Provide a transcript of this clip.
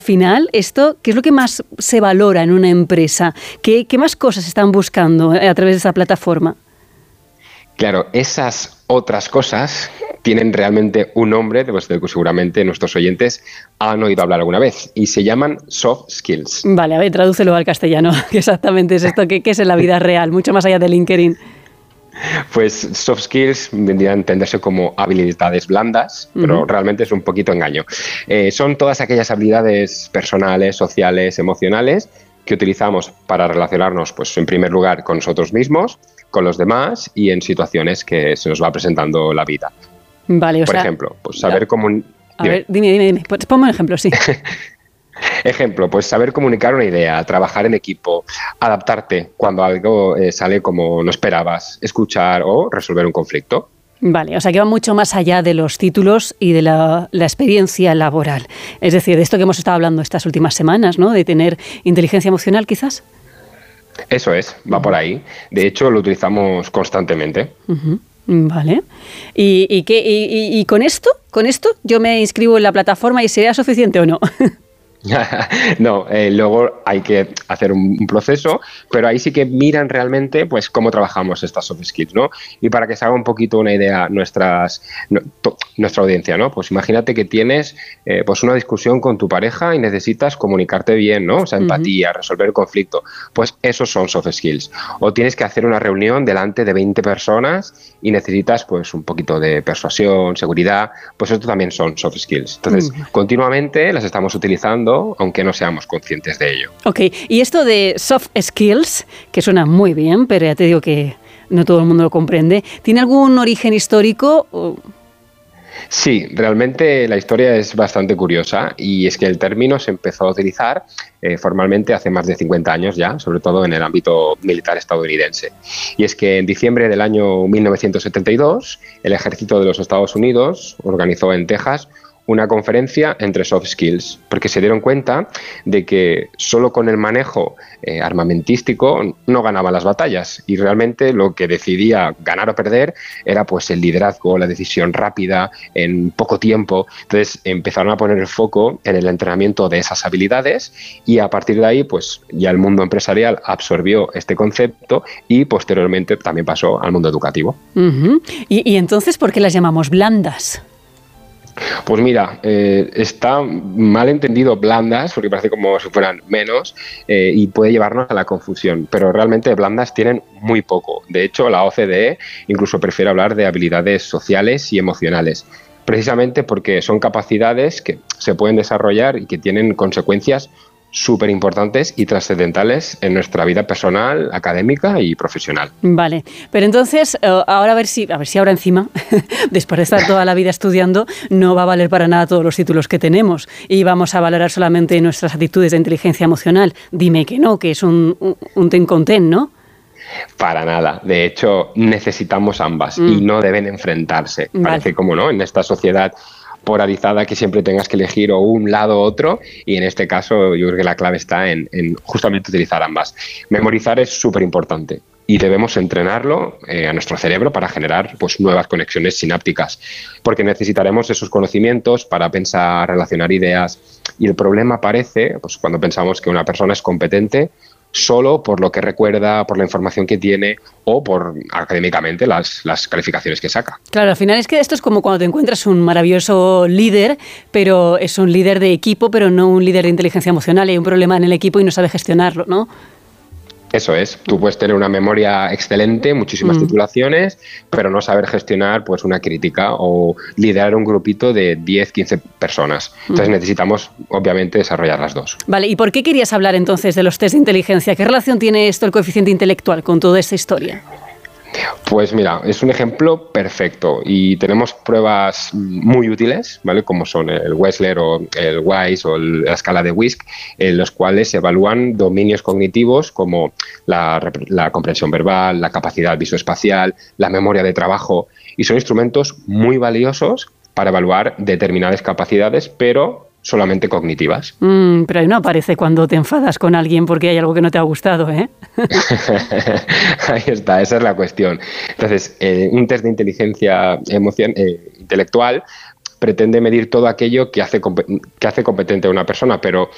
final, esto, ¿qué es lo que más se valora en una empresa? ¿Qué más cosas están buscando a través de esta plataforma? Claro, esas otras cosas tienen realmente un nombre, pues, del que seguramente nuestros oyentes han oído hablar alguna vez, y se llaman soft skills. Vale, a ver, tradúcelo al castellano. ¿Qué exactamente es esto? ¿Qué es en la vida real? Mucho más allá de LinkedIn. Pues soft skills vendrían a entenderse como habilidades blandas, pero realmente es un poquito engaño. Son todas aquellas habilidades personales, sociales, emocionales que utilizamos para relacionarnos, pues, en primer lugar, con nosotros mismos, con los demás y en situaciones que se nos va presentando la vida. Vale, o Por sea... ejemplo, pues saber cómo... A ver, dime. Pues ponme un ejemplo, sí. Ejemplo, pues saber comunicar una idea, trabajar en equipo, adaptarte cuando algo sale como no esperabas, escuchar o resolver un conflicto. Vale, o sea que va mucho más allá de los títulos y de la experiencia laboral. Es decir, de esto que hemos estado hablando estas últimas semanas, ¿no? De tener inteligencia emocional, quizás. Eso es, va por ahí. De hecho, lo utilizamos constantemente. Vale. ¿Y con esto? ¿Con esto yo me inscribo en la plataforma y será suficiente o no? No, luego hay que hacer un proceso, pero ahí sí que miran realmente, pues, cómo trabajamos estas soft skills, ¿no? Y para que se haga un poquito una idea nuestra audiencia, ¿no? Pues imagínate que tienes pues una discusión con tu pareja y necesitas comunicarte bien, ¿no? O sea, empatía, resolver el conflicto. Pues esos son soft skills. O tienes que hacer una reunión delante de 20 personas y necesitas, pues, un poquito de persuasión, seguridad, pues esto también son soft skills. Entonces, continuamente las estamos utilizando, aunque no seamos conscientes de ello. Ok, y esto de soft skills, que suena muy bien, pero ya te digo que no todo el mundo lo comprende, ¿tiene algún origen histórico? Sí, realmente la historia es bastante curiosa, y es que el término se empezó a utilizar formalmente hace más de 50 años ya, sobre todo en el ámbito militar estadounidense. Y es que en diciembre del año 1972, el ejército de los Estados Unidos organizó en Texas una conferencia entre soft skills, porque se dieron cuenta de que solo con el manejo armamentístico no ganaban las batallas, y realmente lo que decidía ganar o perder era, pues, el liderazgo, la decisión rápida en poco tiempo. Entonces empezaron a poner el foco en el entrenamiento de esas habilidades, y a partir de ahí, pues, ya el mundo empresarial absorbió este concepto y posteriormente también pasó al mundo educativo. ¿Y entonces por qué las llamamos blandas? Pues mira, está mal entendido blandas, porque parece como si fueran menos, y puede llevarnos a la confusión, pero realmente blandas tienen muy poco. De hecho, la OCDE incluso prefiere hablar de habilidades sociales y emocionales, precisamente porque son capacidades que se pueden desarrollar y que tienen consecuencias súper importantes y trascendentales en nuestra vida personal, académica y profesional. Vale, pero entonces, ahora a ver si ahora encima, después de estar toda la vida estudiando, no va a valer para nada todos los títulos que tenemos y vamos a valorar solamente nuestras actitudes de inteligencia emocional. Dime que no, que es un ten con ten, ¿no? Para nada. De hecho, necesitamos ambas y no deben enfrentarse. Vale. Parece como, ¿no?, en esta sociedad polarizada que siempre tengas que elegir o un lado o otro, y en este caso yo creo que la clave está en justamente utilizar ambas. Memorizar es súper importante y debemos entrenarlo a nuestro cerebro para generar, pues, nuevas conexiones sinápticas, porque necesitaremos esos conocimientos para pensar, relacionar ideas, y el problema aparece, pues, cuando pensamos que una persona es competente solo por lo que recuerda, por la información que tiene o por académicamente las calificaciones que saca. Claro, al final es que esto es como cuando te encuentras un maravilloso líder, pero es un líder de equipo, pero no un líder de inteligencia emocional. Hay un problema en el equipo y no sabe gestionarlo, ¿no? Eso es, tú puedes tener una memoria excelente, muchísimas titulaciones, pero no saber gestionar, pues, una crítica o liderar un grupito de 10, 15 personas. Entonces necesitamos, obviamente, desarrollar las dos. Vale, ¿y por qué querías hablar entonces de los test de inteligencia? ¿Qué relación tiene esto, el coeficiente intelectual, con toda esta historia? Pues mira, es un ejemplo perfecto y tenemos pruebas muy útiles, ¿vale? Como son el Wechsler o el WISE o la escala de WISC, en los cuales se evalúan dominios cognitivos como la comprensión verbal, la capacidad visoespacial, la memoria de trabajo, y son instrumentos muy valiosos para evaluar determinadas capacidades, pero solamente cognitivas. Pero ahí no aparece cuando te enfadas con alguien porque hay algo que no te ha gustado, ¿eh? Ahí está, esa es la cuestión. Entonces, un test de inteligencia intelectual pretende medir todo aquello que hace competente a una persona, pero